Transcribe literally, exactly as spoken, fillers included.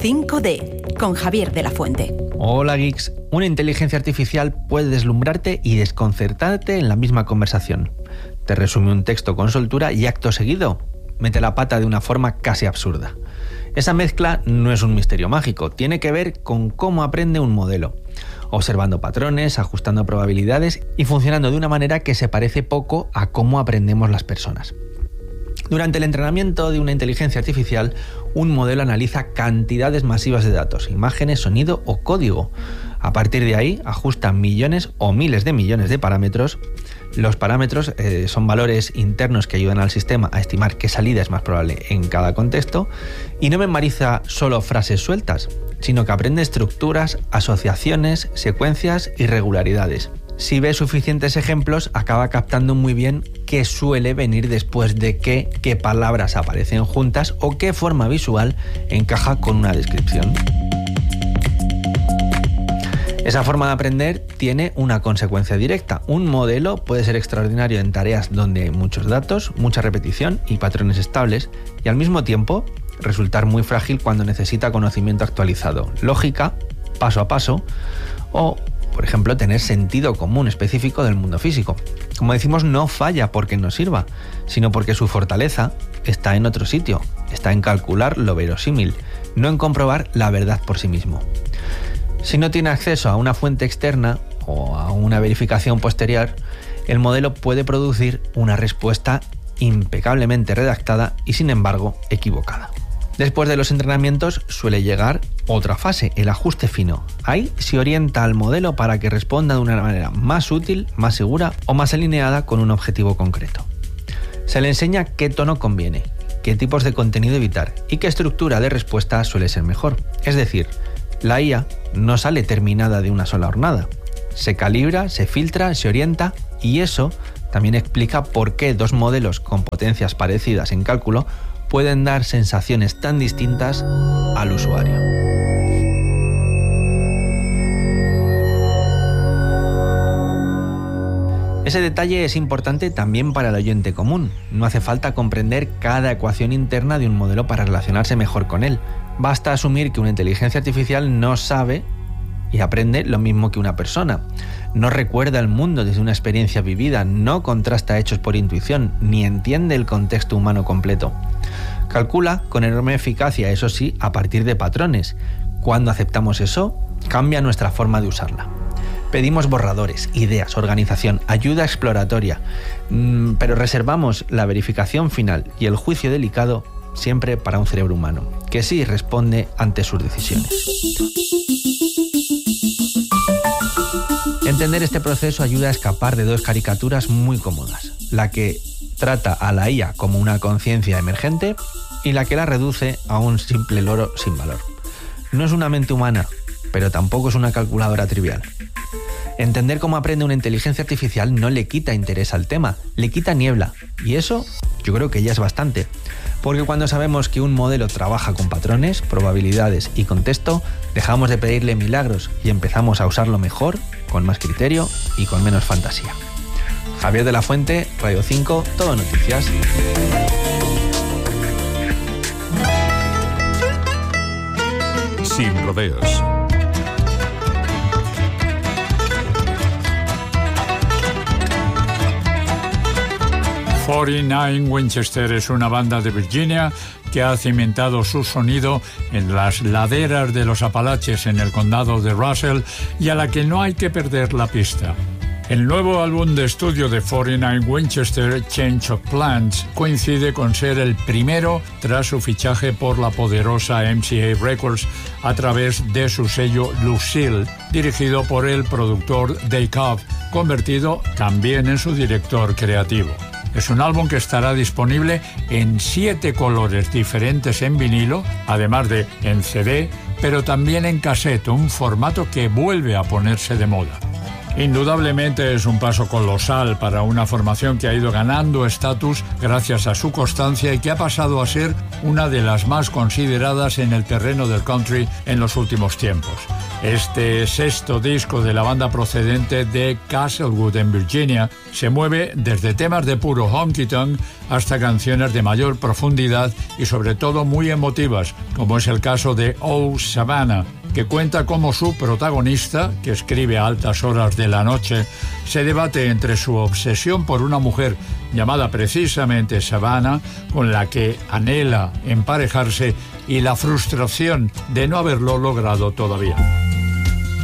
cinco D con Javier de la Fuente. Hola geeks, una inteligencia artificial puede deslumbrarte y desconcertarte en la misma conversación. Te resume un texto con soltura y acto seguido mete la pata de una forma casi absurda. Esa mezcla no es un misterio mágico, tiene que ver con cómo aprende un modelo, observando patrones, ajustando probabilidades y funcionando de una manera que se parece poco a cómo aprendemos las personas. Durante el entrenamiento de una inteligencia artificial, un modelo analiza cantidades masivas de datos, imágenes, sonido o código. A partir de ahí, ajusta millones o miles de millones de parámetros. Los parámetros eh, son valores internos que ayudan al sistema a estimar qué salida es más probable en cada contexto, y no memoriza solo frases sueltas, sino que aprende estructuras, asociaciones, secuencias y regularidades. Si ve suficientes ejemplos, acaba captando muy bien qué suele venir después de qué, qué palabras aparecen juntas o qué forma visual encaja con una descripción. Esa forma de aprender tiene una consecuencia directa. Un modelo puede ser extraordinario en tareas donde hay muchos datos, mucha repetición y patrones estables, y al mismo tiempo resultar muy frágil cuando necesita conocimiento actualizado, lógica, paso a paso, o por ejemplo, tener sentido común específico del mundo físico. Como decimos, no falla porque no sirva, sino porque su fortaleza está en otro sitio, está en calcular lo verosímil, no en comprobar la verdad por sí mismo. Si no tiene acceso a una fuente externa o a una verificación posterior, el modelo puede producir una respuesta impecablemente redactada y, sin embargo, equivocada. Después de los entrenamientos suele llegar otra fase, el ajuste fino. Ahí se orienta al modelo para que responda de una manera más útil, más segura o más alineada con un objetivo concreto. Se le enseña qué tono conviene, qué tipos de contenido evitar y qué estructura de respuesta suele ser mejor. Es decir, la I A no sale terminada de una sola hornada. Se calibra, se filtra, se orienta, y eso también explica por qué dos modelos con potencias parecidas en cálculo pueden dar sensaciones tan distintas al usuario. Ese detalle es importante también para el oyente común. No hace falta comprender cada ecuación interna de un modelo para relacionarse mejor con él. Basta asumir que una inteligencia artificial no sabe y aprende lo mismo que una persona. No recuerda el mundo desde una experiencia vivida, no contrasta hechos por intuición, ni entiende el contexto humano completo. Calcula con enorme eficacia, eso sí, a partir de patrones. Cuando aceptamos eso, cambia nuestra forma de usarla. Pedimos borradores, ideas, organización, ayuda exploratoria, mmm, pero reservamos la verificación final y el juicio delicado siempre para un cerebro humano, que sí responde ante sus decisiones. Entender este proceso ayuda a escapar de dos caricaturas muy cómodas, la que trata a la I A como una conciencia emergente y la que la reduce a un simple loro sin valor. No es una mente humana, pero tampoco es una calculadora trivial. Entender cómo aprende una inteligencia artificial no le quita interés al tema, le quita niebla, y eso yo creo que ya es bastante, porque cuando sabemos que un modelo trabaja con patrones, probabilidades y contexto, dejamos de pedirle milagros y empezamos a usarlo mejor, con más criterio y con menos fantasía. Javier de la Fuente, Radio cinco, Todo Noticias. Sin rodeos. cuarenta y nueve Winchester es una banda de Virginia que ha cimentado su sonido en las laderas de los Apalaches en el condado de Russell y a la que no hay que perder la pista. El nuevo álbum de estudio de cuarenta y nueve Winchester, Change of Plans, coincide con ser el primero tras su fichaje por la poderosa M C A Records a través de su sello Lucille, dirigido por el productor Dave Cobb, convertido también en su director creativo. Es un álbum que estará disponible en siete colores diferentes en vinilo, además de en C D, pero también en cassette, un formato que vuelve a ponerse de moda. Indudablemente es un paso colosal para una formación que ha ido ganando estatus gracias a su constancia y que ha pasado a ser una de las más consideradas en el terreno del country en los últimos tiempos. Este sexto disco de la banda procedente de Castlewood, en Virginia, se mueve desde temas de puro honky tonk hasta canciones de mayor profundidad y sobre todo muy emotivas, como es el caso de Oh Savannah, que cuenta cómo su protagonista, que escribe a altas horas de la noche, se debate entre su obsesión por una mujer llamada precisamente Savannah, con la que anhela emparejarse, y la frustración de no haberlo logrado todavía.